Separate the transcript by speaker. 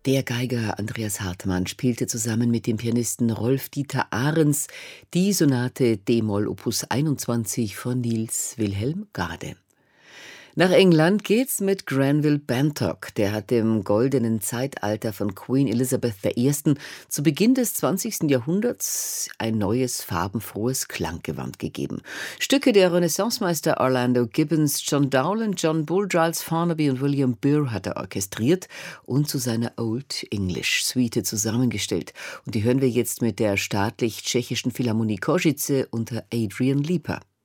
Speaker 1: Der Geiger Andreas Hartmann spielte zusammen mit dem Pianisten Rolf-Dieter Ahrens die Sonate d-Moll Opus 21 von Niels Wilhelm Gade. Nach England geht's mit Granville Bantock. Der hat dem goldenen Zeitalter von Queen Elizabeth I. zu Beginn des 20. Jahrhunderts ein neues, farbenfrohes Klanggewand gegeben. Stücke der Renaissancemeister Orlando Gibbons, John Dowland, John Bull, Giles Farnaby und William Burr hat er orchestriert und zu seiner Old English Suite zusammengestellt. Und die hören wir jetzt mit der staatlich tschechischen Philharmonie Košice unter Adrian Lieper.